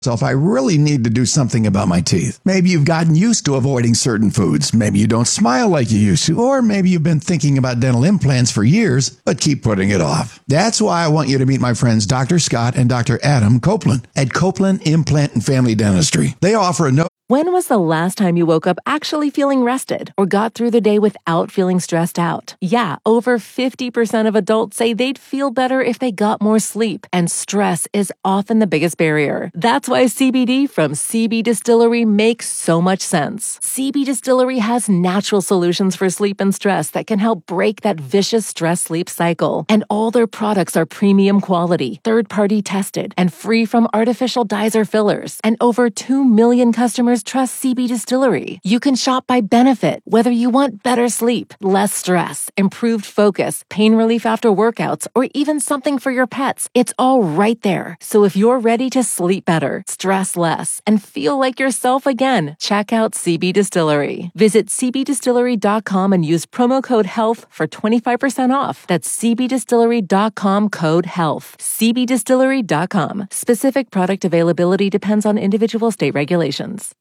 So if I really need to do something about my teeth, maybe you've gotten used to avoiding certain foods, maybe you don't smile like you used to, or maybe you've been thinking about dental implants for years, but keep putting it off. That's why I want you to meet my friends Dr. Scott and Dr. Adam Copeland at Copeland Implant and Family Dentistry. They offer a When was the last time you woke up actually feeling rested or got through the day without feeling stressed out? Yeah, over 50% of adults say they'd feel better if they got more sleep, and stress is often the biggest barrier. That's why CBD from CB Distillery makes so much sense. CB Distillery has natural solutions for sleep and stress that can help break that vicious stress-sleep cycle. And all their products are premium quality, third-party tested, and free from artificial dyes or fillers. And over 2 million customers trust CB Distillery. You can shop by benefit, whether you want better sleep, less stress, improved focus, pain relief after workouts, or even something for your pets. It's all right there. So if you're ready to sleep better, stress less, and feel like yourself again, check out CB Distillery. Visit cbdistillery.com and use promo code HEALTH for 25% off. That's cbdistillery.com, code HEALTH. cbdistillery.com. Specific product availability depends on individual state regulations.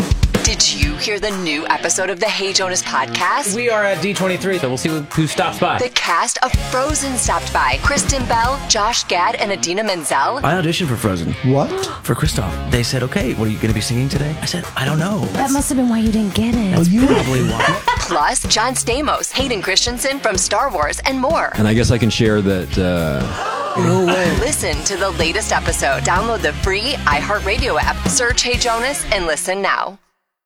Did you hear the new episode of the Hey Jonas podcast? We are at D23, so we'll see who stops by. The cast of Frozen stopped by. Kristen Bell, Josh Gad, and Adina Menzel. I auditioned for Frozen. What? For Kristoff. They said, okay, what are you going to be singing today? I said, I don't know. That must have been why you didn't get it. That's probably why. Plus, John Stamos, Hayden Christensen from Star Wars, and more. And I guess I can share that, No way. Listen to the latest episode. Download the free iHeartRadio app. Search Hey Jonas and listen now.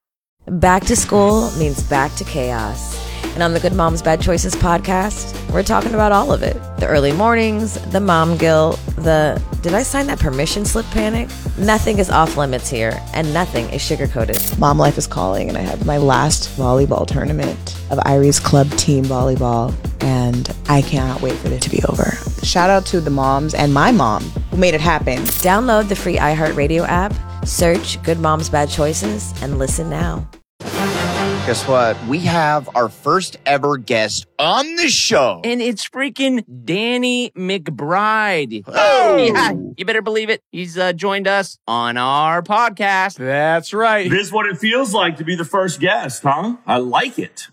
Back to school means back to chaos. And on the Good Moms Bad Choices podcast, we're talking about all of it. The early mornings, the mom guilt, the did I sign that permission slip panic? Nothing is off limits here, and nothing is sugar-coated. Mom life is calling, and I have my last volleyball tournament of Irie's club team volleyball, and I cannot wait for it to be over. Shout out to the moms and my mom who made it happen. Download the free iHeartRadio app, search Good Moms Bad Choices, and listen now. Guess what? We have our first ever guest on the show. And it's freaking Danny McBride. Oh! Yeah, you better believe it. He's joined us on our podcast. That's right. This is what it feels like to be the first guest, huh? I like it.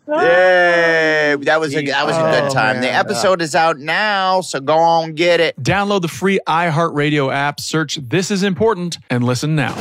Yay! That was a good time. man. The episode is out now, so go on get it. Download the free iHeartRadio app, search This Is Important, and listen now.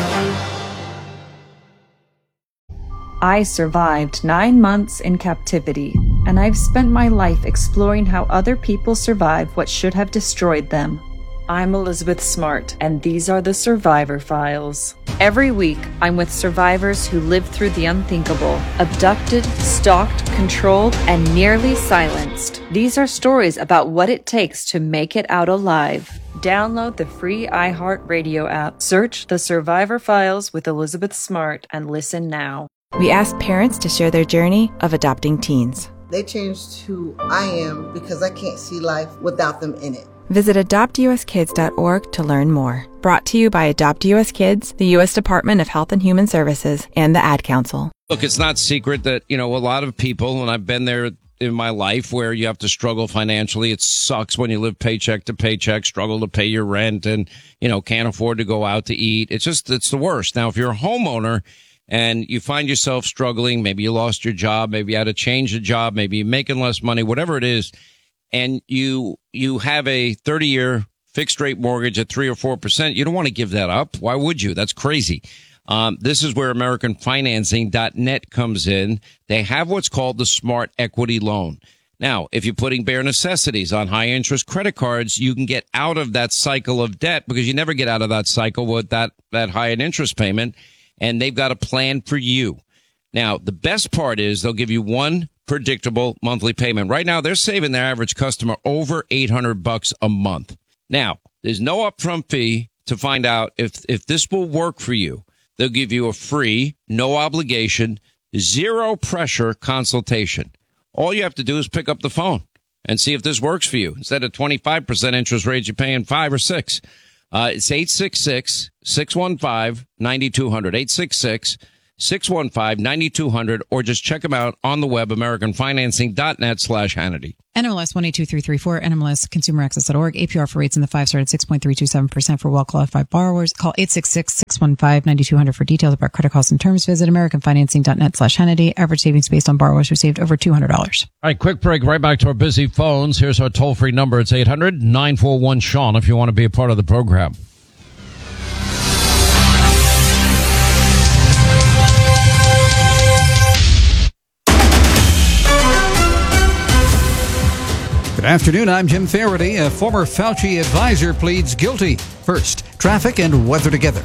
I survived 9 months in captivity, and I've spent my life exploring how other people survive what should have destroyed them. I'm Elizabeth Smart, and these are the Survivor Files. Every week, I'm with survivors who lived through the unthinkable, abducted, stalked, controlled, and nearly silenced. These are stories about what it takes to make it out alive. Download the free iHeartRadio app, search The Survivor Files with Elizabeth Smart, and listen now. We asked parents to share their journey of adopting teens. They changed who I am because I can't see life without them in it. Visit adoptuskids.org to learn more. Brought to you by Adopt US Kids, the U.S. Department of Health and Human Services, and the Ad Council. Look, it's not secret that, a lot of people, and I've been there in my life, where you have to struggle financially. It sucks when you live paycheck to paycheck, struggle to pay your rent, and, can't afford to go out to eat. It's the worst. Now, if you're a homeowner and you find yourself struggling, maybe you lost your job, maybe you had to change the job, maybe you're making less money, whatever it is, and you have a 30-year fixed rate mortgage at 3 or 4%, you don't want to give that up. Why would you? That's crazy. This is where AmericanFinancing.net comes in. They have what's called the Smart Equity Loan. Now, if you're putting bare necessities on high interest credit cards, you can get out of that cycle of debt, because you never get out of that cycle with that high an interest payment. And they've got a plan for you. Now, the best part is they'll give you one predictable monthly payment. Right now, they're saving their average customer over $800 a month. Now, there's no upfront fee to find out if this will work for you. They'll give you a free, no obligation, zero pressure consultation. All you have to do is pick up the phone and see if this works for you. Instead of 25% interest rates, you're paying 5 or 6. It's 866-615-9200, 615-9200, or just check them out on the web, americanfinancing.net/Hannity. NMLS 182334, NMLSconsumeraccess.org. APR for rates in the 5-star at 6.327% for well-qualified borrowers. Call 866-615-9200 for details about credit costs and terms. Visit americanfinancing.net/Hannity. Average savings based on borrowers who saved over $200. All right, quick break. Right back to our busy phones. Here's our toll-free number. It's 800-941-SEAN if you want to be a part of the program. Good afternoon, I'm Jim Faraday. A former Fauci advisor pleads guilty. First, traffic and weather together.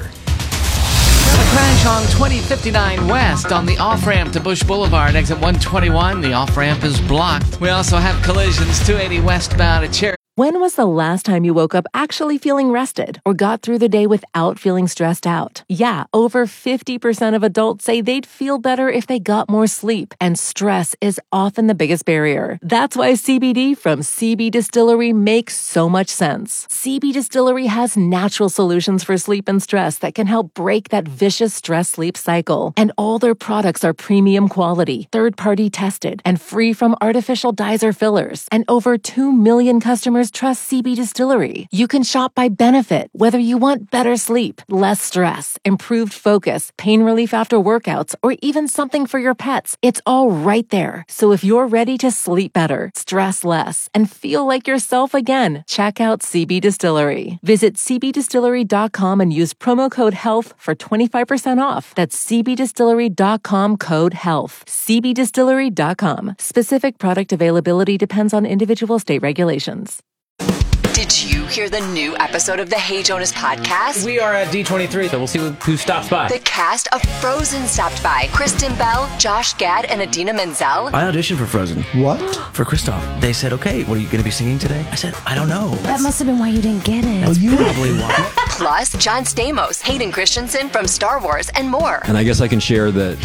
A crash on 2059 West on the off-ramp to Bush Boulevard, exit 121. The off-ramp is blocked. We also have collisions 280 westbound at Cherry. When was the last time you woke up actually feeling rested or got through the day without feeling stressed out? Yeah, over 50% of adults say they'd feel better if they got more sleep, and stress is often the biggest barrier. That's why CBD from CB Distillery makes so much sense. CB Distillery has natural solutions for sleep and stress that can help break that vicious stress-sleep cycle. And all their products are premium quality, third-party tested, and free from artificial dyes or fillers. And over 2 million customers trust CB Distillery. You can shop by benefit, whether you want better sleep, less stress, improved focus, pain relief after workouts, or even something for your pets. It's all right there. So if you're ready to sleep better, stress less, and feel like yourself again, check out CB Distillery. Visit cbdistillery.com and use promo code HEALTH for 25% off. That's cbdistillery.com, code HEALTH. cbdistillery.com. Specific product availability depends on individual state regulations. Did you hear the new episode of the Hey Jonas podcast? We are at D23, so we'll see who stops by. The cast of Frozen stopped by. Kristen Bell, Josh Gad, and Idina Menzel. I auditioned for Frozen. What? For Kristoff. They said, okay, what are you going to be singing today? I said, I don't know. That must have been why you didn't get it. That's probably why. Plus, John Stamos, Hayden Christensen from Star Wars, and more. And I guess I can share that,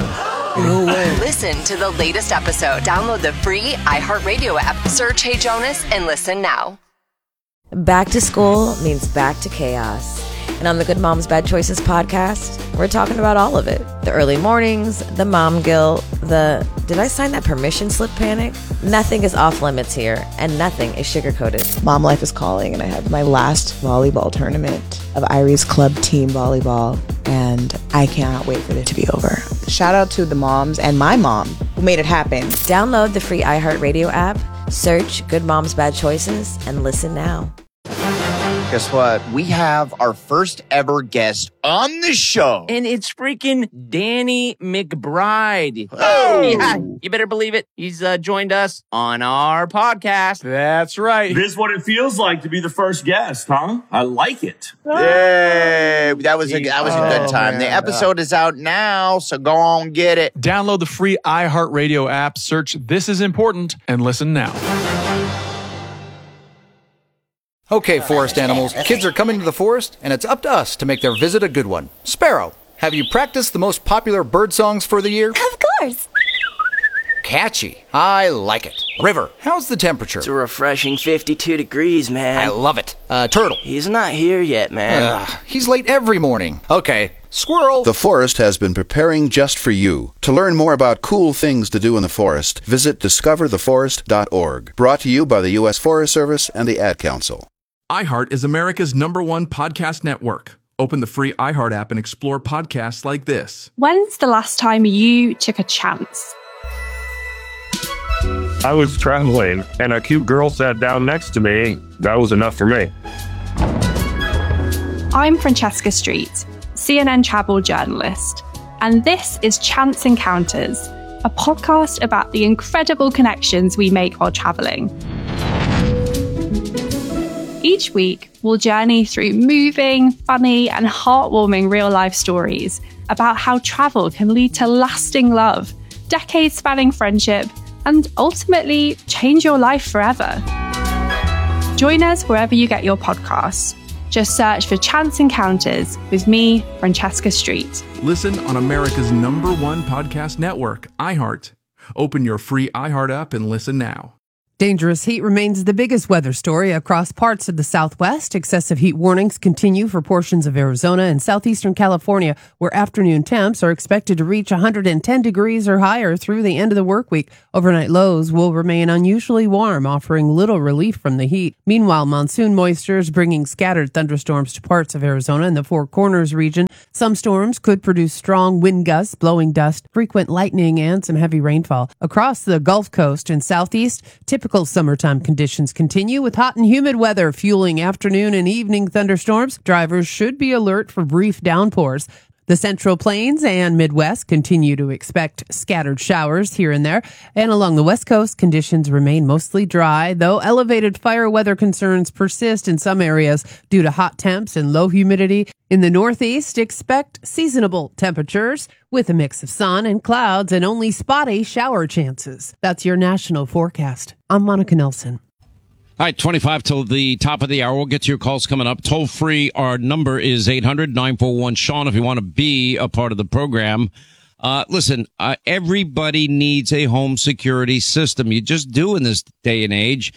No way. Listen to the latest episode. Download the free iHeartRadio app. Search Hey Jonas and listen now. Back to school means back to chaos. And on the Good Moms Bad Choices podcast, we're talking about all of it. The early mornings, the mom guilt, the did I sign that permission slip panic? Nothing is off limits here, and nothing is sugar-coated. Mom life is calling, and I have my last volleyball tournament of Iris Club Team Volleyball, and I cannot wait for it to be over. Shout out to the moms and my mom who made it happen. Download the free iHeartRadio app, search Good Moms Bad Choices, and listen now. Guess what? We have our first ever guest on the show. And it's freaking Danny McBride. Oh! Yeah, you better believe it. He's joined us on our podcast. That's right. This is what it feels like to be the first guest, huh? I like it. Yay! That was a good time. The episode is out now, so go on, get it. Download the free iHeartRadio app, search This Is Important, and listen now. Okay, forest animals, kids are coming to the forest, and it's up to us to make their visit a good one. Sparrow, have you practiced the most popular bird songs for the year? Of course. Catchy. I like it. River, how's the temperature? It's a refreshing 52 degrees, man. I love it. Turtle. He's not here yet, man. He's late every morning. Okay. Squirrel. The forest has been preparing just for you. To learn more about cool things to do in the forest, visit discovertheforest.org. Brought to you by the U.S. Forest Service and the Ad Council. iHeart is America's #1 podcast network. Open the free iHeart app and explore podcasts like this. When's the last time you took a chance? I was traveling, and a cute girl sat down next to me. That was enough for me. I'm Francesca Street, CNN travel journalist, and this is Chance Encounters, a podcast about the incredible connections we make while traveling. Each week, we'll journey through moving, funny, and heartwarming real-life stories about how travel can lead to lasting love, decades-spanning friendship, and ultimately change your life forever. Join us wherever you get your podcasts. Just search for Chance Encounters with me, Francesca Street. Listen on America's #1 podcast network, iHeart. Open your free iHeart app and listen now. Dangerous heat remains the biggest weather story across parts of the Southwest. Excessive heat warnings continue for portions of Arizona and southeastern California, where afternoon temps are expected to reach 110 degrees or higher through the end of the work week. Overnight lows will remain unusually warm, offering little relief from the heat. Meanwhile, monsoon moisture is bringing scattered thunderstorms to parts of Arizona and the Four Corners region. Some storms could produce strong wind gusts, blowing dust, frequent lightning, and some heavy rainfall. Across the Gulf Coast and southeast, typical summertime conditions continue with hot and humid weather fueling afternoon and evening thunderstorms. Drivers should be alert for brief downpours. The Central Plains and Midwest continue to expect scattered showers here and there. And along the West Coast, conditions remain mostly dry, though elevated fire weather concerns persist in some areas due to hot temps and low humidity. In the Northeast, expect seasonable temperatures with a mix of sun and clouds and only spotty shower chances. That's your national forecast. I'm Monica Nelson. All right, 25 till the top of the hour. We'll get to your calls coming up. Toll free, our number is 800-941-SEAN if you want to be a part of the program. Listen, everybody needs a home security system. You just do in this day and age.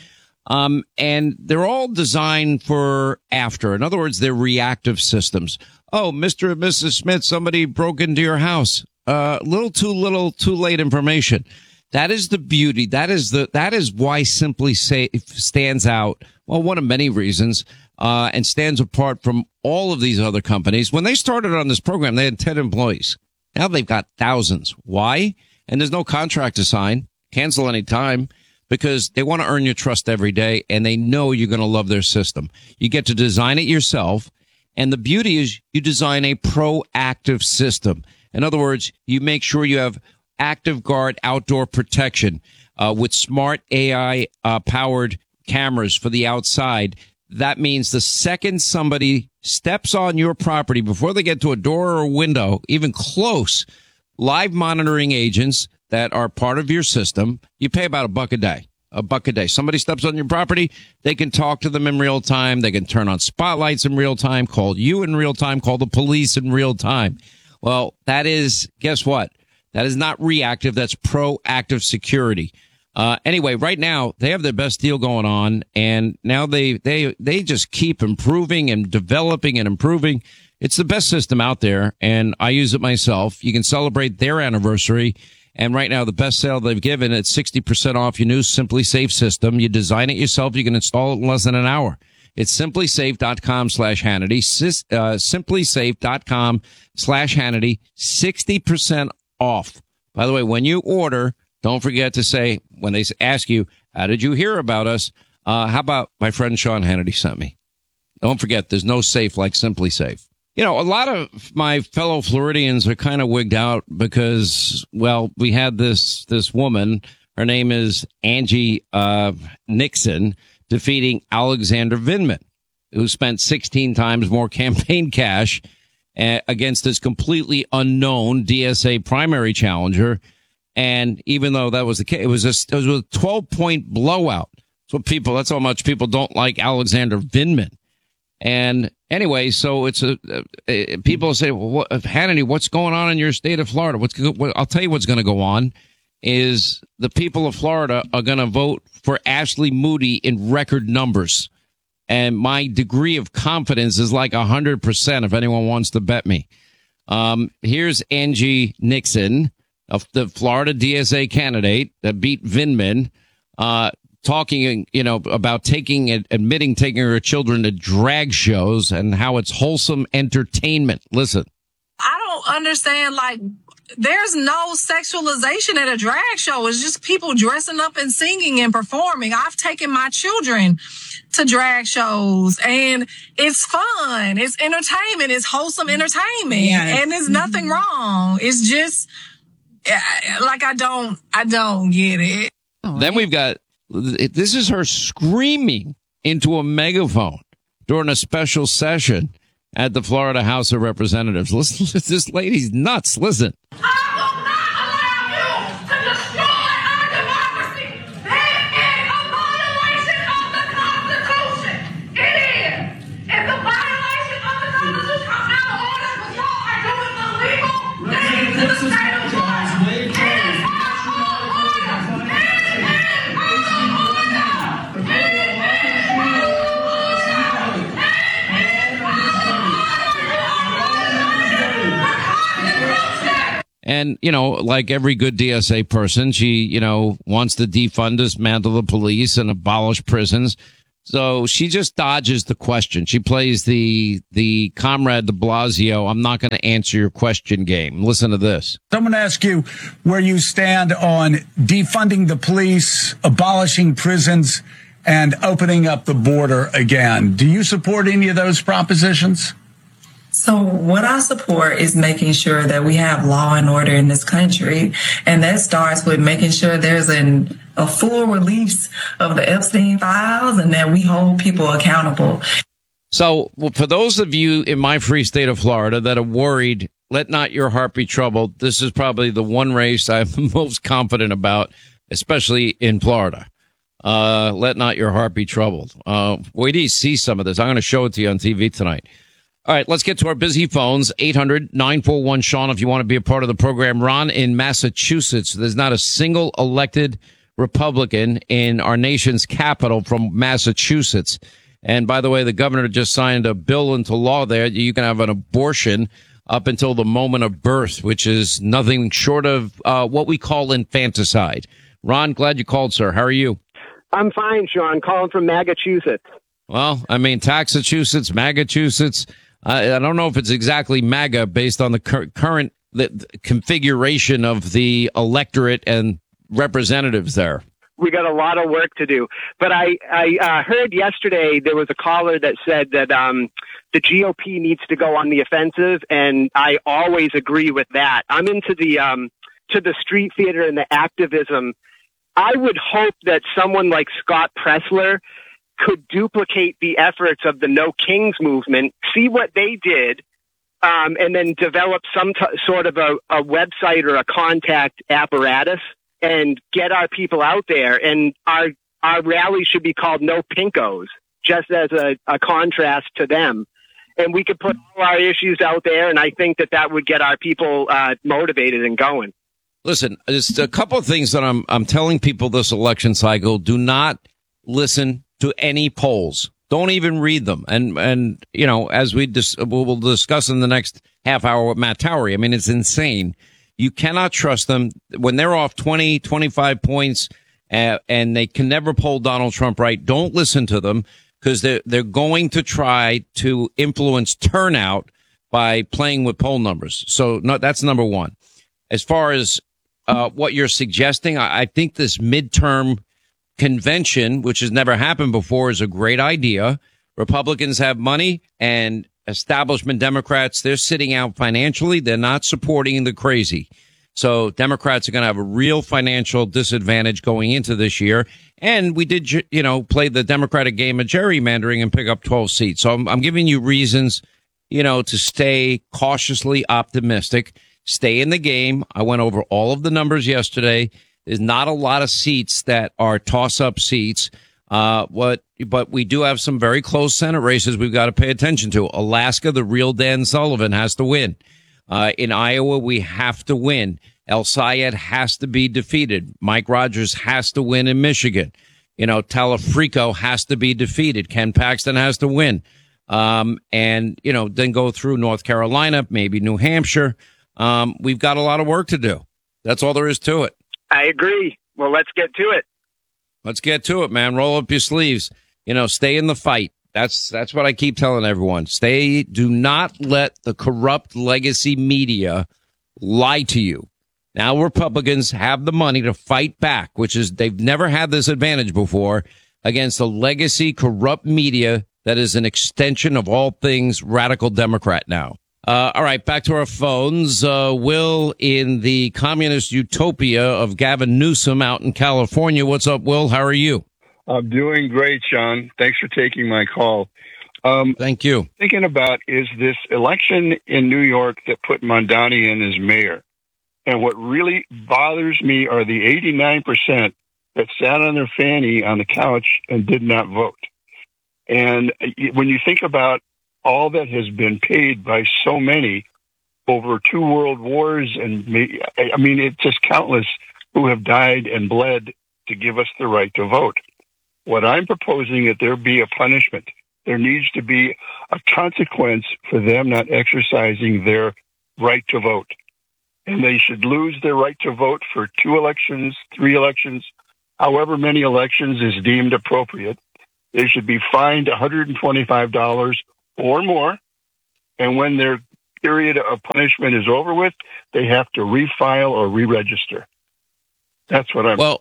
And they're all designed for after. In other words, they're reactive systems. Oh, Mr. and Mrs. Smith, somebody broke into your house. Little too late information. That is the beauty. That is why Simply Safe stands out. Well, one of many reasons, and stands apart from all of these other companies. When they started on this program, they had 10 employees. Now they've got thousands. Why? And there's no contract to sign. Cancel any time because they want to earn your trust every day and they know you're going to love their system. You get to design it yourself. And the beauty is you design a proactive system. In other words, you make sure you have Active Guard outdoor protection with smart AI powered cameras for the outside. That means the second somebody steps on your property, before they get to a door or a window, even close, live monitoring agents that are part of your system, you pay about $1 a day. Somebody steps on your property, they can talk to them in real time. They can turn on spotlights in real time, call you in real time, call the police in real time. Well, that is, guess what? That is not reactive. That's proactive security. Anyway, right now they have their best deal going on, and now they just keep improving and developing and improving. It's the best system out there, and I use it myself. You can celebrate their anniversary, and right now the best sale they've given, it's 60% off your new Simply Safe system. You design it yourself. You can install it in less than an hour. It's simplysafe.com/Hannity. Simplysafe.com/Hannity. 60% off. By the way, when you order, don't forget to say, when they ask you, how did you hear about us? How about my friend Sean Hannity sent me? Don't forget, there's no safe like Simply Safe. You know, a lot of my fellow Floridians are kind of wigged out because, well, we had this woman, her name is Angie Nixon, defeating Alexander Vindman, who spent 16 times more campaign cash against this completely unknown DSA primary challenger. And even though that was the case, it was a 12-point blowout. That's how much people don't like Alexander Vindman. And anyway, so it's people say, well, Hannity, what's going on in your state of Florida? I'll tell you what's going to go on is the people of Florida are going to vote for Ashley Moody in record numbers. And my degree of confidence is like 100% if anyone wants to bet me. Here's Angie Nixon, of the Florida DSA candidate that beat Vindman, talking, about admitting taking her children to drag shows and how it's wholesome entertainment. Listen. I don't understand, there's no sexualization at a drag show. It's just people dressing up and singing and performing. I've taken my children to drag shows and it's fun. It's entertainment. It's wholesome entertainment. Yes. And there's nothing wrong. It's just I don't get it. Then we've got, this is her screaming into a megaphone during a special session at the Florida House of Representatives. Listen, this lady's nuts. Listen. And, like every good DSA person, she, wants to defund, dismantle the police and abolish prisons. So she just dodges the question. She plays the Comrade de Blasio, I'm not going to answer your question game. Listen to this. Someone asked you where you stand on defunding the police, abolishing prisons, and opening up the border again. Do you support any of those propositions? So what I support is making sure that we have law and order in this country. And that starts with making sure there's a full release of the Epstein files and that we hold people accountable. So for those of you in my free state of Florida that are worried, let not your heart be troubled. This is probably the one race I'm most confident about, especially in Florida. Let not your heart be troubled. Wait till you see some of this. I'm going to show it to you on TV tonight. All right, let's get to our busy phones. 800-941-SEAN if you want to be a part of the program. Ron in Massachusetts. There's not a single elected Republican in our nation's capital from Massachusetts. And by the way, the governor just signed a bill into law there. You can have an abortion up until the moment of birth, which is nothing short of what we call infanticide. Ron, glad you called, sir. How are you? I'm fine, Sean. Calling from Massachusetts. Well, I mean, Taxachusetts, Massachusetts. I don't know if it's exactly MAGA based on the current configuration of the electorate and representatives there. We got a lot of work to do. But I heard yesterday there was a caller that said that the GOP needs to go on the offensive, and I always agree with that. I'm into the street theater and the activism. I would hope that someone like Scott Presler could duplicate the efforts of the No Kings movement, see what they did, and then develop some sort of a website or a contact apparatus and get our people out there. And our rally should be called No Pinkos, just as a contrast to them. And we could put all our issues out there, and I think that would get our people motivated and going. Listen, just a couple of things that I'm telling people this election cycle. Do not listen to any polls. Don't even read them. And as we'll discuss in the next half hour with Matt Towery, I mean, it's insane. You cannot trust them when they're off 20, 25 points, and they can never poll Donald Trump right. Don't listen to them because they're going to try to influence turnout by playing with poll numbers. So no, that's number one. As far as what you're suggesting, I think this midterm convention, which has never happened before, is a great idea. Republicans have money, and establishment Democrats, they're sitting out financially. They're not supporting the crazy. So Democrats are going to have a real financial disadvantage going into this year. And we did, play the Democratic game of gerrymandering and pick up 12 seats. So I'm giving you reasons, to stay cautiously optimistic, stay in the game. I went over all of the numbers yesterday. There's not a lot of seats that are toss-up seats. But we do have some very close Senate races we've got to pay attention to. Alaska, the real Dan Sullivan has to win. In Iowa, we have to win. El Sayed has to be defeated. Mike Rogers has to win in Michigan. Talafrico has to be defeated. Ken Paxton has to win. Then go through North Carolina, maybe New Hampshire. We've got a lot of work to do. That's all there is to it. I agree. Well, let's get to it. Let's get to it, man. Roll up your sleeves. Stay in the fight. That's what I keep telling everyone. Do not let the corrupt legacy media lie to you. Now Republicans have the money to fight back, which is they've never had this advantage before against the legacy corrupt media that is an extension of all things radical Democrat now. All right, back to our phones. Will in the communist utopia of Gavin Newsom out in California. What's up, Will? How are you? I'm doing great, Sean. Thanks for taking my call. Thank you. Thinking about is this election in New York that put Mondani in as mayor. And what really bothers me are the 89% that sat on their fanny on the couch and did not vote. And when you think about all that has been paid by so many over 2 world wars, and it's just countless who have died and bled to give us the right to vote. What I'm proposing that there be a punishment. There needs to be a consequence for them not exercising their right to vote. and they should lose their right to vote for 2 elections, 3 elections, however many elections is deemed appropriate. They should be fined $125 or more, and when their period of punishment is over with, they have to refile or re-register. That's what I'm... Well,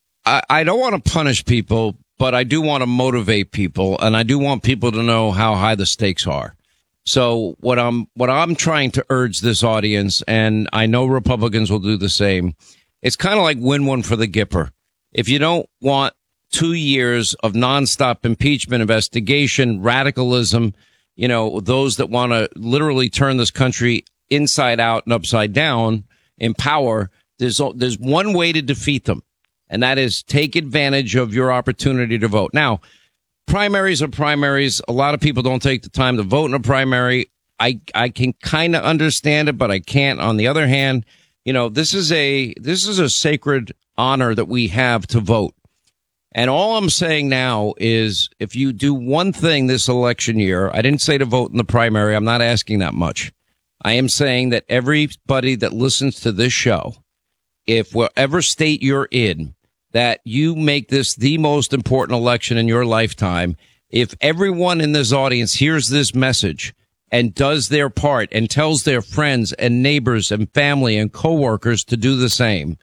I don't want to punish people, but I do want to motivate people, and I do want people to know how high the stakes are. So what I'm trying to urge this audience, and I know Republicans will do the same, it's kind of like win one for the Gipper. If you don't want 2 years of nonstop impeachment investigation, radicalism, you know, those that want to literally turn this country inside out and upside down in power, there's one way to defeat them, and that is take advantage of your opportunity to vote. Now, primaries are primaries. A lot of people don't take the time to vote in a primary. I can kind of understand it, but I can't. On the other hand, you know, this is a sacred honor that we have to vote. And all I'm saying now is if you do one thing this election year, I didn't say to vote in the primary. I'm not asking that much. I am saying that everybody that listens to this show, if whatever state you're in, that you make this the most important election in your lifetime. If everyone in this audience hears this message and does their part and tells their friends and neighbors and family and coworkers to do the same,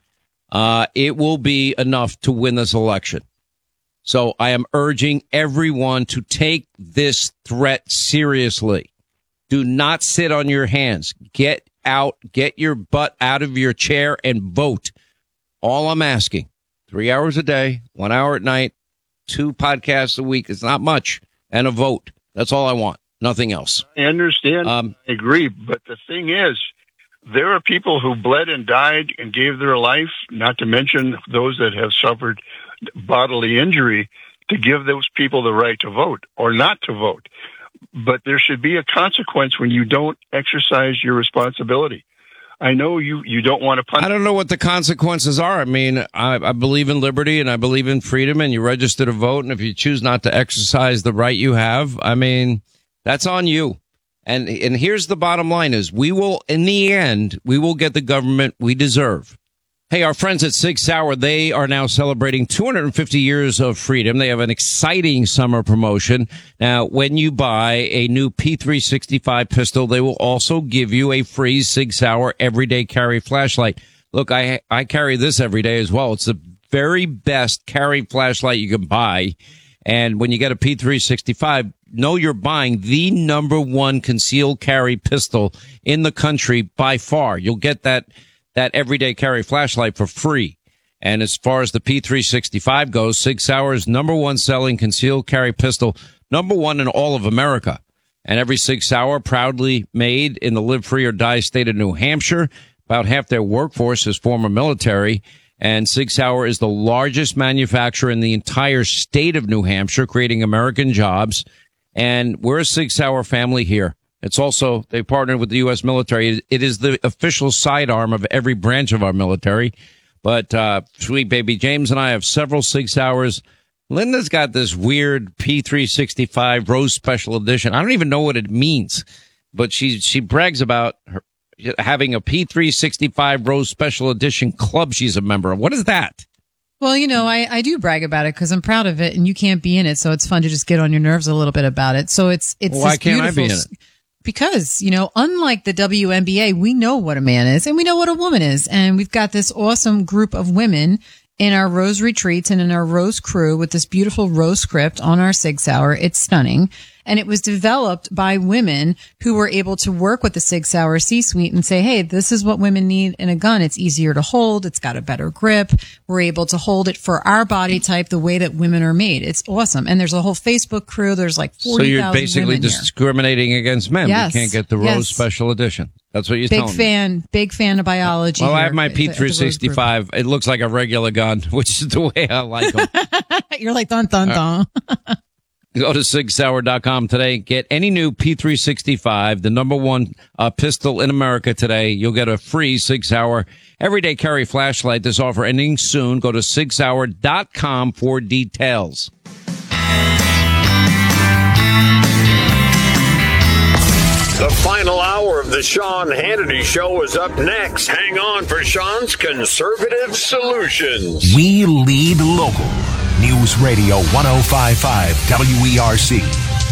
it will be enough to win this election. So I am urging everyone to take this threat seriously. Do not sit on your hands. Get out, get your butt out of your chair and vote. All I'm asking, 3 hours a day, 1 hour at night, 2 podcasts a week. It's not much. And a vote. That's all I want. Nothing else. I understand. I agree. But the thing is, there are people who bled and died and gave their life, not to mention those that have suffered bodily injury, to give those people the right to vote or not to vote. But there should be a consequence when you don't exercise your responsibility. I know you don't want to punish. I don't know what the consequences are. I mean, I believe in liberty and I believe in freedom, and you register to vote. And if you choose not to exercise the right you have, I mean, that's on you. And here's the bottom line is we will, in the end, we will get the government we deserve. Hey, our friends at Sig Sauer, they are now celebrating 250 years of freedom. They have an exciting summer promotion. Now, when you buy a new P365 pistol, they will also give you a free Sig Sauer everyday carry flashlight. Look, I carry this every day as well. It's the very best carry flashlight you can buy. And when you get a P365, know you're buying the #1 concealed carry pistol in the country by far. You'll get that everyday carry flashlight for free. And as far as the P365 goes, Sig Sauer's #1 selling concealed carry pistol, #1 in all of America. And every Sig Sauer proudly made in the live free or die state of New Hampshire. About half their workforce is former military. And Sig Sauer is the largest manufacturer in the entire state of New Hampshire, creating American jobs. And we're a Sig Sauer family here. It's also, they partnered with the U.S. military. It is the official sidearm of every branch of our military. But sweet baby James and I have several Sig Sauers. Linda's got this weird P365 Rose Special Edition. I don't even know what it means, but she brags about her having a P365 Rose Special Edition club she's a member of. What is that? Well, you know, I do brag about it because I'm proud of it, and you can't be in it, so it's fun to just get on your nerves a little bit about it. So it's why can't I be in it? Because, you know, unlike the WNBA, we know what a man is and we know what a woman is. And we've got this awesome group of women in our Rose retreats and in our Rose crew with this beautiful Rose script on our Sig Sauer. It's stunning. And it was developed by women who were able to work with the Sig Sauer C-suite and say, hey, this is what women need in a gun. It's easier to hold. It's got a better grip. We're able to hold it for our body type the way that women are made. It's awesome. And there's a whole Facebook crew. There's like 40,000 So you're basically discriminating against men. Yes. You can't get the Rose Special Edition. That's what you're telling me. Big fan of biology. Well, I have my P365. It looks like a regular gun, which is the way I like them. You're like, dun, dun, dun. Go to SigSauer.com today. Get any new P365, the #1 pistol in America today. You'll get a free Sig Sauer everyday carry flashlight. This offer ending soon. Go to SigSauer.com for details. The final hour of The Sean Hannity Show is up next. Hang on for Sean's Conservative Solutions. We lead local. News Radio 105.5 WERC.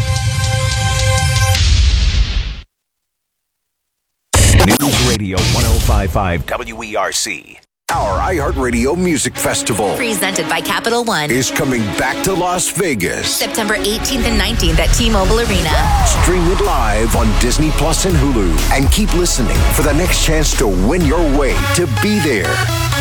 News Radio 105.5 WERC. Our iHeartRadio Music Festival, presented by Capital One, is coming back to Las Vegas. September 18th and 19th at T-Mobile Arena. Stream it live on Disney Plus and Hulu. And keep listening for the next chance to win your way to be there.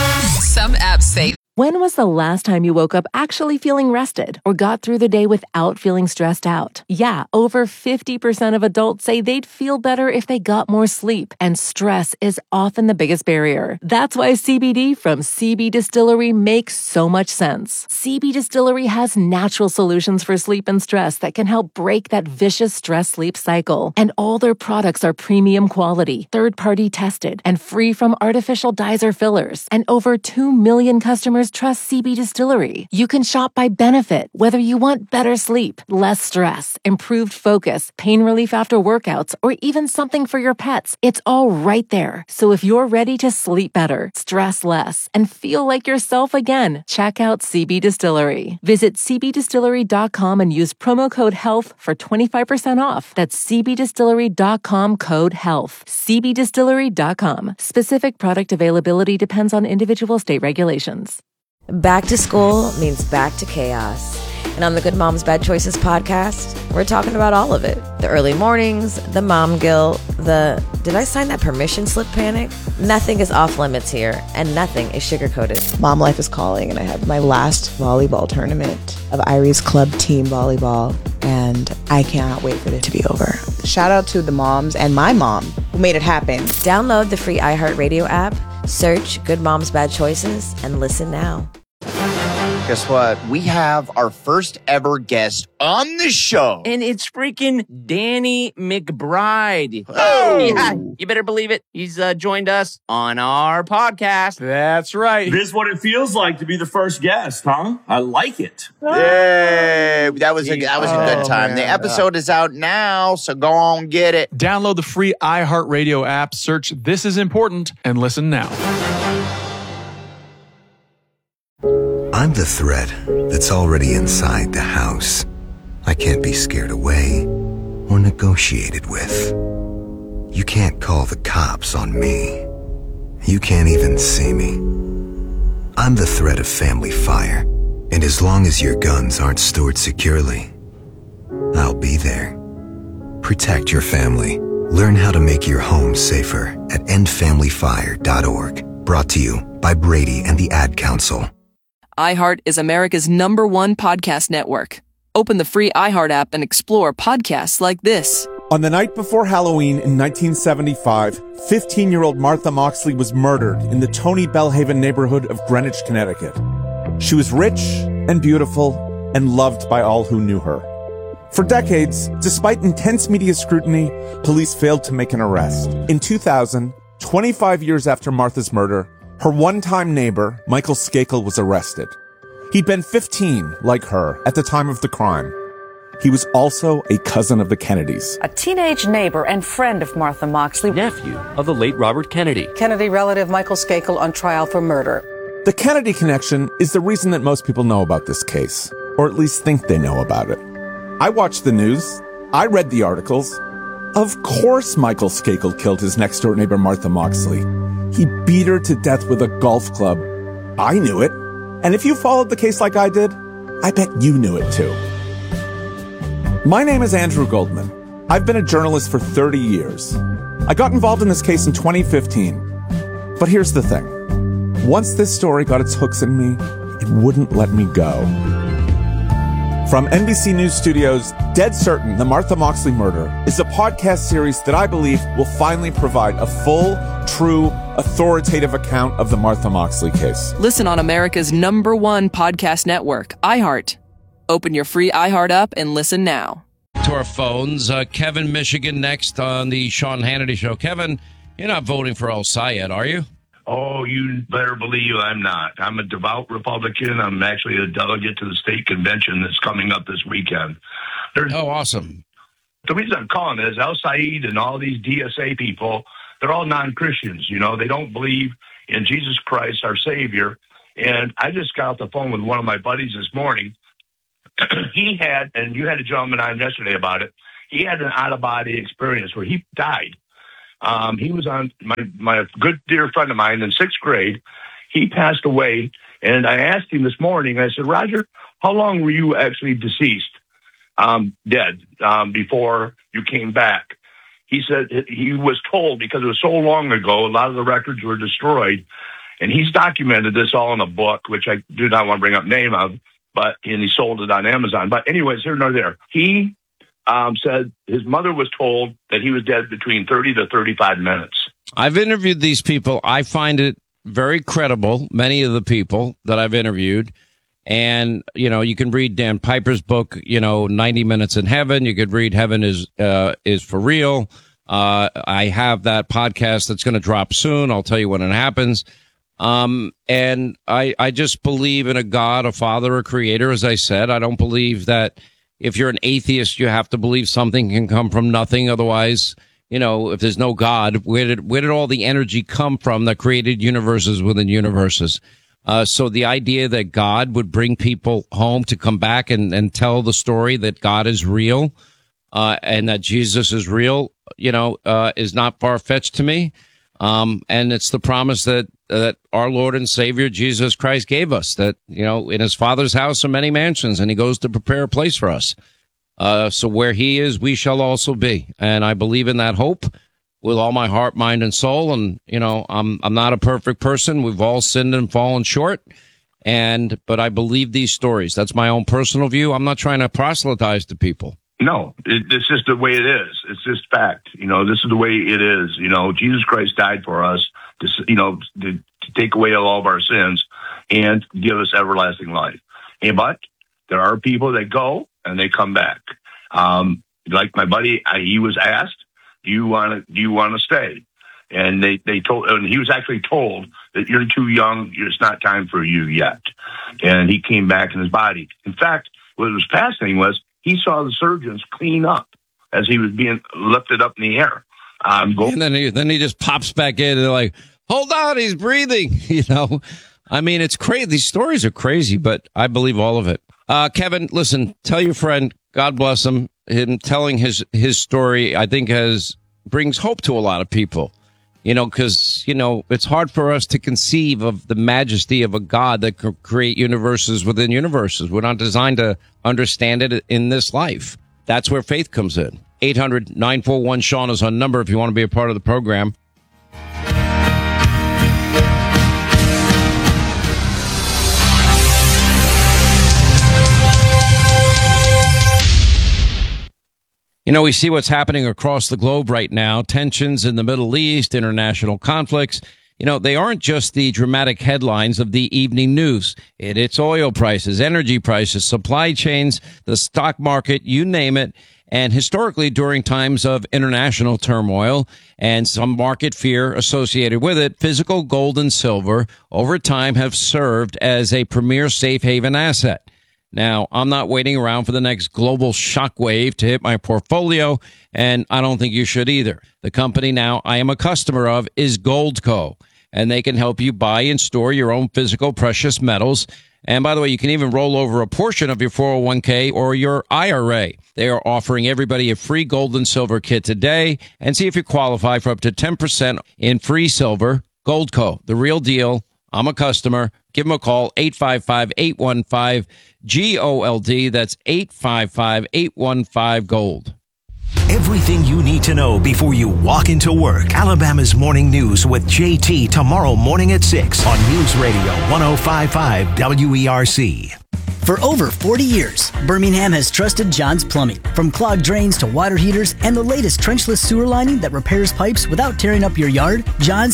Some apps say, when was the last time you woke up actually feeling rested or got through the day without feeling stressed out? Yeah, over 50% of adults say they'd feel better if they got more sleep, and stress is often the biggest barrier. That's why CBD from CB Distillery makes so much sense. CB Distillery has natural solutions for sleep and stress that can help break that vicious stress-sleep cycle. And all their products are premium quality, third-party tested, and free from artificial dyes or fillers. And over 2 million customers trust CB Distillery. You can shop by benefit, whether you want better sleep, less stress, improved focus, pain relief after workouts, or even something for your pets. It's all right there. So if you're ready to sleep better, stress less, and feel like yourself again, check out CB Distillery. Visit cbdistillery.com and use promo code HEALTH for 25% off. That's cbdistillery.com, code HEALTH. cbdistillery.com. Specific product availability depends on individual state regulations. Back to school means back to chaos. And on the Good Moms Bad Choices podcast, we're talking about all of it. The early mornings, the mom guilt, the did I sign that permission slip panic? Nothing is off limits here, and nothing is sugarcoated. Mom life is calling, and I have my last volleyball tournament of Iris Club Team Volleyball, and I cannot wait for it to be over. Shout out to the moms and my mom who made it happen. Download the free iHeartRadio app, search Good Moms Bad Choices, and listen now. Guess what? We have our first ever guest on the show. And it's freaking Danny McBride. Oh! Yeah, you better believe it. He's joined us on our podcast. That's right. This is what it feels like to be the first guest, huh? I like it. Yay! That was a good time. Man. The episode is out now, so go on, get it. Download the free iHeartRadio app, search This Is Important, and listen now. I'm the threat that's already inside the house. I can't be scared away or negotiated with. You can't call the cops on me. You can't even see me. I'm the threat of family fire, and as long as your guns aren't stored securely, I'll be there. Protect your family. Learn how to make your home safer at endfamilyfire.org. Brought to you by Brady and the Ad Council. iHeart is America's #1 podcast network. Open the free iHeart app and explore podcasts like this. On the night before Halloween in 1975, 15-year-old Martha Moxley was murdered in the Tony Bellhaven neighborhood of Greenwich, Connecticut. She was rich and beautiful and loved by all who knew her. For decades, despite intense media scrutiny, police failed to make an arrest. In 2000, 25 years after Martha's murder, her one-time neighbor, Michael Skakel, was arrested. He'd been 15, like her, at the time of the crime. He was also a cousin of the Kennedys. A teenage neighbor and friend of Martha Moxley. Nephew of the late Robert Kennedy. Kennedy relative Michael Skakel on trial for murder. The Kennedy connection is the reason that most people know about this case, or at least think they know about it. I watched the news. I read the articles. Of course Michael Skakel killed his next-door neighbor Martha Moxley. He beat her to death with a golf club. I knew it. And if you followed the case like I did, I bet you knew it too. My name is Andrew Goldman. I've been a journalist for 30 years. I got involved in this case in 2015. But here's the thing. Once this story got its hooks in me, it wouldn't let me go. From NBC News Studios, Dead Certain, The Martha Moxley Murder is a podcast series that I believe will finally provide a full, true, authoritative account of the Martha Moxley case. Listen on America's #1 podcast network, iHeart. Open your free iHeart app and listen now. To our phones, Kevin, Michigan, next on the Sean Hannity Show. Kevin, you're not voting for El Sayed, are you? Oh, you better believe I'm not. I'm a devout Republican. I'm actually a delegate to the state convention that's coming up this weekend. Oh, awesome. The reason I'm calling is Al Said and all these DSA people, they're all non-Christians. You know, they don't believe in Jesus Christ, our Savior. And I just got off the phone with one of my buddies this morning. He had, and you had a gentleman on yesterday about it, he had an out-of-body experience where he died. He was on my good dear friend of mine in 6th grade. He passed away, and I asked him this morning, I said, Roger, how long were you actually deceased, dead, before you came back? He said he was told, because it was so long ago, a lot of the records were destroyed, and he's documented this all in a book, which I do not want to bring up name of, and he sold it on Amazon. But anyways, here nor there. He said his mother was told that he was dead between 30 to 35 minutes. I've interviewed these people. I find it very credible, many of the people that I've interviewed. And, you know, you can read Dan Piper's book, 90 Minutes in Heaven. You could read Heaven is for Real. I have that podcast that's going to drop soon. I'll tell you when it happens. And I just believe in a God, a father, a creator. As I said, I don't believe that if you're an atheist, you have to believe something can come from nothing. Otherwise, if there's no God, where did all the energy come from that created universes within universes? So the idea that God would bring people home to come back and tell the story that God is real, and that Jesus is real, is not far-fetched to me. And it's the promise that our Lord and Savior Jesus Christ gave us, that, in his Father's house are many mansions, and he goes to prepare a place for us. So where he is, we shall also be. And I believe in that hope with all my heart, mind, and soul. And, I'm not a perfect person. We've all sinned and fallen short. But I believe these stories. That's my own personal view. I'm not trying to proselytize to people. No, it's just the way it is. It's just fact. This is the way it is. Jesus Christ died for us to take away all of our sins and give us everlasting life. But there are people that go and they come back. Like my buddy, he was asked, do you want to stay? And they told, and he was actually told that you're too young. It's not time for you yet. And he came back in his body. In fact, what was fascinating was he saw the surgeons clean up as he was being lifted up in the air. And then he just pops back in and they're like, hold on, he's breathing. I mean, it's crazy. These stories are crazy, but I believe all of it. Kevin, listen, tell your friend, God bless him. Him telling his story, I think brings hope to a lot of people, because, it's hard for us to conceive of the majesty of a God that could create universes within universes. We're not designed to understand it in this life. That's where faith comes in. 800-941-SEAN is our number if you want to be a part of the program. We see what's happening across the globe right now. Tensions in the Middle East, international conflicts. They aren't just the dramatic headlines of the evening news. It's oil prices, energy prices, supply chains, the stock market, you name it. And historically, during times of international turmoil and some market fear associated with it, physical gold and silver over time have served as a premier safe haven asset. Now, I'm not waiting around for the next global shockwave to hit my portfolio, and I don't think you should either. The company now I am a customer of is Goldco, and they can help you buy and store your own physical precious metals. And by the way, you can even roll over a portion of your 401k or your IRA. They are offering everybody a free gold and silver kit today, and see if you qualify for up to 10% in free silver. Goldco, the real deal. I'm a customer. Give them a call, 855-815-GOLD. That's 855-815-GOLD. Everything you need to know before you walk into work. Alabama's Morning News with JT tomorrow morning at 6 on News Radio 105.5 WERC. For over 40 years, Birmingham has trusted John's Plumbing. From clogged drains to water heaters and the latest trenchless sewer lining that repairs pipes without tearing up your yard, John's has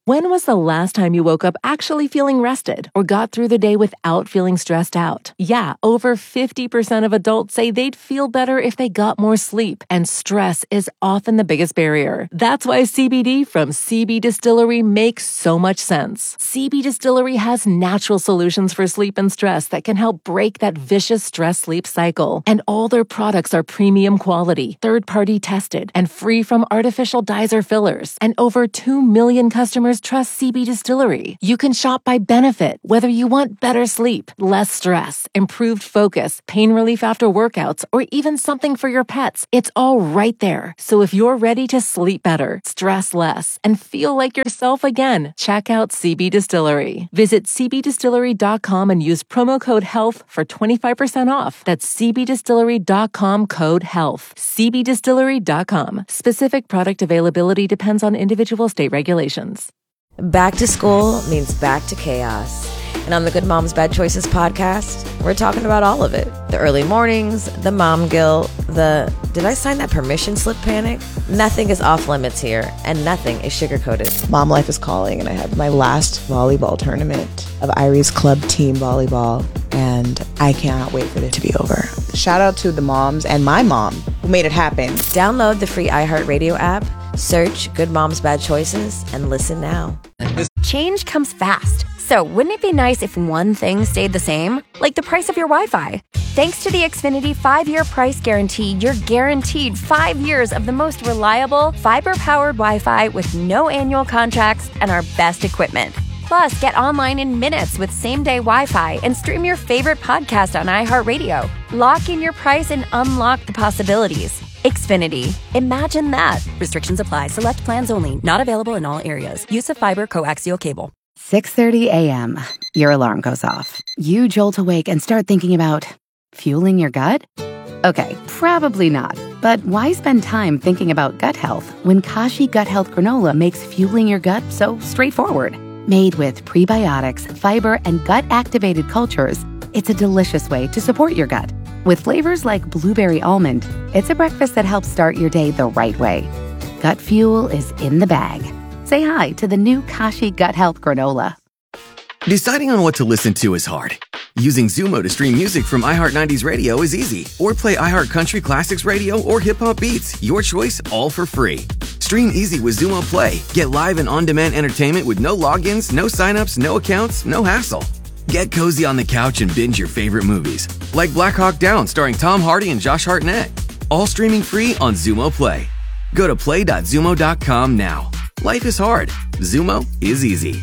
When was the last time you woke up actually feeling rested or got through the day without feeling stressed out? Yeah, over 50% of adults say they'd feel better if they got more sleep, and stress is often the biggest barrier. That's why CBD from CB Distillery makes so much sense. CB Distillery has natural solutions for sleep and stress that can help break that vicious stress-sleep cycle. And all their products are premium quality, third-party tested, and free from artificial dyes or fillers. And over 2 million customers trust CB Distillery. You can shop by benefit, whether you want better sleep, less stress, improved focus, pain relief after workouts, or even something for your pets. It's all right there. So if you're ready to sleep better, stress less, and feel like yourself again, check out CB Distillery. Visit cbdistillery.com and use promo code HEALTH for 25% off. That's cbdistillery.com, code HEALTH. cbdistillery.com. Specific product availability depends on individual state regulations. Back to school means back to chaos. And on the Good Moms Bad Choices podcast, we're talking about all of it. The early mornings, the mom guilt, the did I sign that permission slip panic? Nothing is off limits here, and nothing is sugar-coated. Mom life is calling, and I had my last volleyball tournament of Iris Club Team Volleyball, and I cannot wait for it to be over. Shout out to the moms and my mom who made it happen. Download the free iHeartRadio app, search Good Moms Bad Choices, and listen now. Change comes fast. So wouldn't it be nice if one thing stayed the same? Like the price of your Wi-Fi. Thanks to the Xfinity 5-year price guarantee, you're guaranteed 5 years of the most reliable, fiber-powered Wi-Fi with no annual contracts and our best equipment. Plus, get online in minutes with same-day Wi-Fi and stream your favorite podcast on iHeartRadio. Lock in your price and unlock the possibilities. Xfinity. Imagine that. Restrictions apply. Select plans only. Not available in all areas. Use of fiber coaxial cable. 6:30 a.m. Your alarm goes off. You jolt awake and start thinking about fueling your gut? Okay, probably not. But why spend time thinking about gut health when Kashi Gut Health Granola makes fueling your gut so straightforward? Made with prebiotics, fiber, and gut-activated cultures, it's a delicious way to support your gut. With flavors like blueberry almond, it's a breakfast that helps start your day the right way. Gut fuel is in the bag. Say hi to the new Kashi Gut Health Granola. Deciding on what to listen to is hard. Using Zumo to stream music from iHeart 90s Radio is easy. Or play iHeart Country Classics Radio or Hip Hop Beats. Your choice, all for free. Stream easy with Zumo Play. Get live and on-demand entertainment with no logins, no signups, no accounts, no hassle. Get cozy on the couch and binge your favorite movies. Like Black Hawk Down starring Tom Hardy and Josh Hartnett. All streaming free on Zumo Play. Go to play.zumo.com now. Life is hard. Zumo is easy.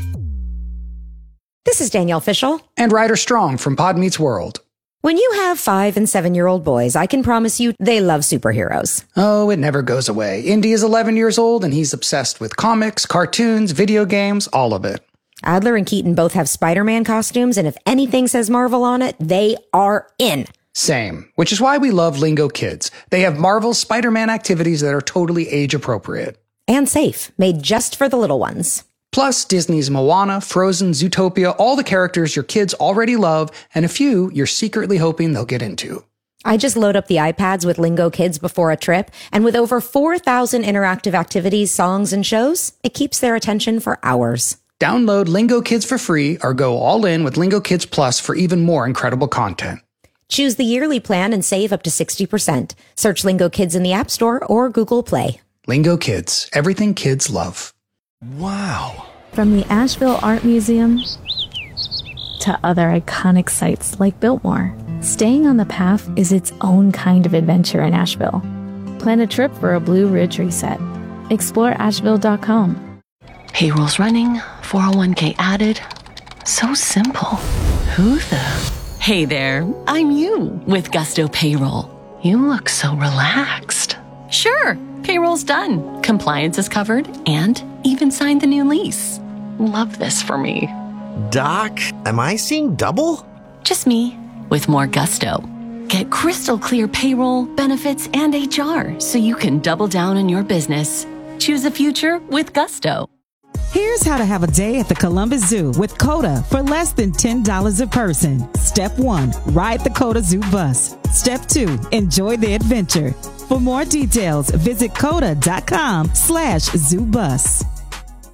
This is Danielle Fishel. And Ryder Strong from Pod Meets World. When you have 5- and 7-year-old boys, I can promise you they love superheroes. Oh, it never goes away. Indy is 11 years old and he's obsessed with comics, cartoons, video games, all of it. Adler and Keaton both have Spider-Man costumes, and if anything says Marvel on it, they are in. Same, which is why we love Lingo Kids. They have Marvel Spider-Man activities that are totally age appropriate. And safe, made just for the little ones. Plus, Disney's Moana, Frozen, Zootopia, all the characters your kids already love, and a few you're secretly hoping they'll get into. I just load up the iPads with Lingo Kids before a trip, and with over 4,000 interactive activities, songs, and shows, it keeps their attention for hours. Download Lingo Kids for free or go all in with Lingo Kids Plus for even more incredible content. Choose the yearly plan and save up to 60%. Search Lingo Kids in the App Store or Google Play. Lingo Kids, everything kids love. Wow. From the Asheville Art Museum to other iconic sites like Biltmore, staying on the path is its own kind of adventure in Asheville. Plan a trip for a Blue Ridge reset. Explore Asheville.com. Payroll's running, 401k added. So simple. Who the? Hey there, I'm you with Gusto Payroll. You look so relaxed. Sure, payroll's done. Compliance is covered and even signed the new lease. Love this for me. Doc, am I seeing double? Just me with more gusto. Get crystal clear payroll, benefits, and HR so you can double down on your business. Choose a future with Gusto. Here's how to have a day at the Columbus Zoo with CODA for less than $10 a person. Step 1, ride the CODA Zoo bus. Step 2, enjoy the adventure. For more details, visit coda.com/zoobus.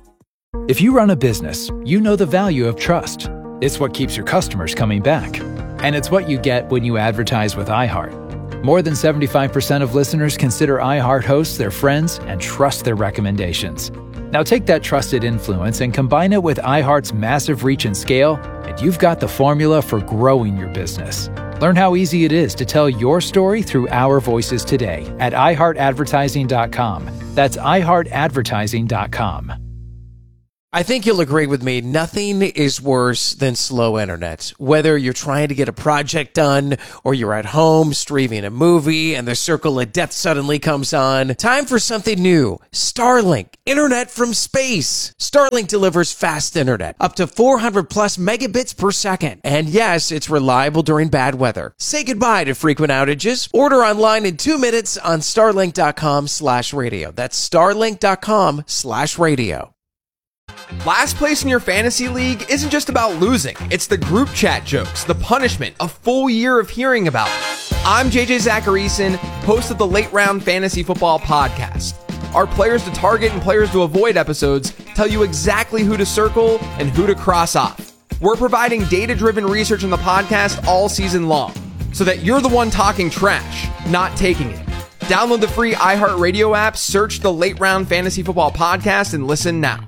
If you run a business, you know the value of trust. It's what keeps your customers coming back. And it's what you get when you advertise with iHeart. More than 75% of listeners consider iHeart hosts their friends and trust their recommendations. Now take that trusted influence and combine it with iHeart's massive reach and scale, and you've got the formula for growing your business. Learn how easy it is to tell your story through our voices today at iHeartAdvertising.com. That's iHeartAdvertising.com. I think you'll agree with me, nothing is worse than slow internet. Whether you're trying to get a project done or you're at home streaming a movie and the circle of death suddenly comes on, time for something new. Starlink, internet from space. Starlink delivers fast internet, up to 400 plus megabits per second. And yes, it's reliable during bad weather. Say goodbye to frequent outages. Order online in 2 minutes on starlink.com/radio. That's starlink.com/radio. Last place in your fantasy league isn't just about losing. It's the group chat jokes, the punishment, a full year of hearing about it. I'm JJ Zacharyson, host of the Late Round Fantasy Football Podcast. Our players to target and players to avoid episodes tell you exactly who to circle and who to cross off. We're providing data-driven research on the podcast all season long, so that you're the one talking trash, not taking it. Download the free iHeartRadio app, search the Late Round Fantasy Football Podcast, and listen now.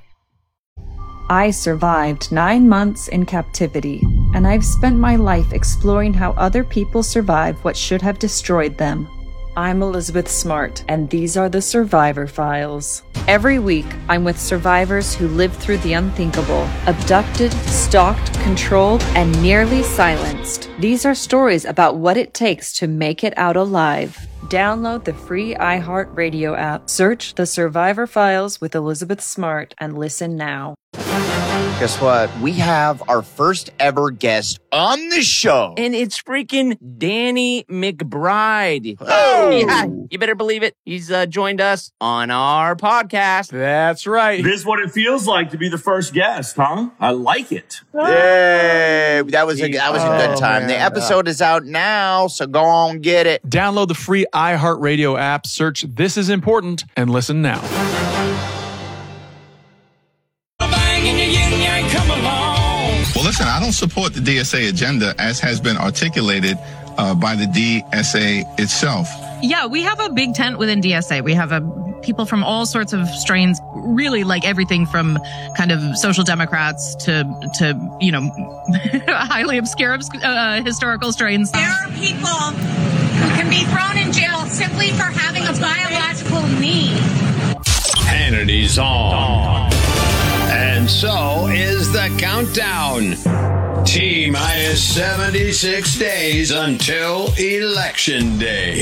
I survived 9 months in captivity, and I've spent my life exploring how other people survive what should have destroyed them. I'm Elizabeth Smart, and these are the Survivor Files. Every week, I'm with survivors who lived through the unthinkable, abducted, stalked, controlled, and nearly silenced. These are stories about what it takes to make it out alive. Download the free iHeartRadio app, search The Survivor Files with Elizabeth Smart, and listen now. Guess what? We have our first ever guest on the show. And it's freaking Danny McBride. Oh! Yeah, you better believe it. He's joined us on our podcast. That's right. This is what it feels like to be the first guest, huh? I like it. Yay! That was a good time. Man. The episode is out now, so go on get it. Download the free iHeartRadio app, search This Is Important, and listen now. Well, listen, I don't support the DSA agenda as has been articulated by the DSA itself. Yeah, we have a big tent within DSA. We have people from all sorts of strains, really like everything from kind of social democrats to highly obscure historical strains. There are people who can be thrown in jail simply for having a biological need. Hannity's on. And so is the countdown. T-minus 76 days until Election Day.